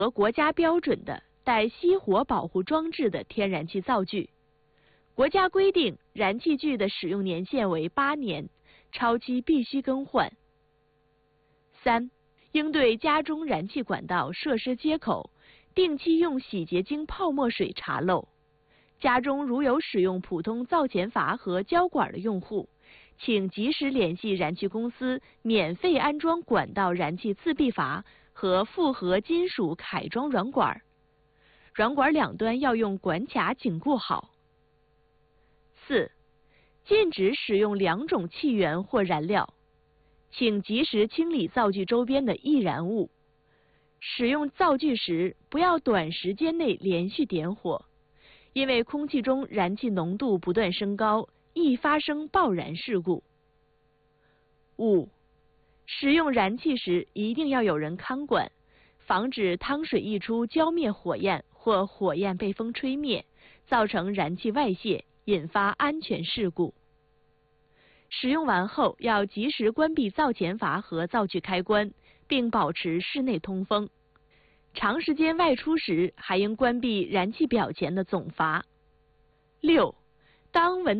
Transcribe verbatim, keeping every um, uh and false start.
和国家标准的带熄火保护装置的天然气灶具。国家规定，燃气具的使用年限为八年，超期必须更换。三、应对家中燃气管道设施接口，定期用洗洁精泡沫水查漏。家中如有使用普通灶前阀和胶管的用户，请及时联系燃气公司，免费安装管道燃气自闭阀和复合金属凯装软管，软管两端要用管卡紧固好。四、禁止使用两种气源或燃料，请及时清理灶具周边的易燃物。使用灶具时，不要短时间内连续点火，因为空气中燃气浓度不断升高，易发生爆燃事故。五、使用燃气时一定要有人看管，防止汤水溢出浇灭火焰或火焰被风吹灭，造成燃气外泄，引发安全事故。使用完后要及时关闭灶前阀和灶具开关，并保持室内通风。长时间外出时，还应关闭燃气表前的总阀。六、当闻